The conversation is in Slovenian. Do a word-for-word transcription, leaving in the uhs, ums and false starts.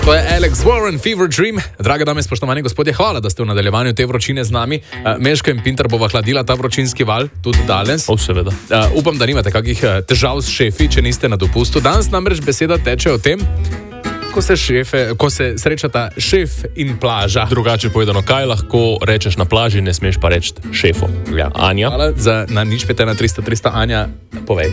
To je Alex Warren, Fever Dream. Drage dame, spoštovani gospodje, hvala, da ste v nadaljevanju te vročine z nami. Uh, Meško in Pinter bova hladila ta vročinski val tudi danes. O, seveda. Uh, upam, da nimate kakih uh, težav s šefi, če niste na dopustu. Danes namreč beseda teče o tem, ko se, šefe, ko se srečata šef in plaža. Drugače povedano, kaj lahko rečeš na plaži, ne smeš pa reči šefu. Ja. Anja? Hvala za na nič pete na tristo tristo, Anja.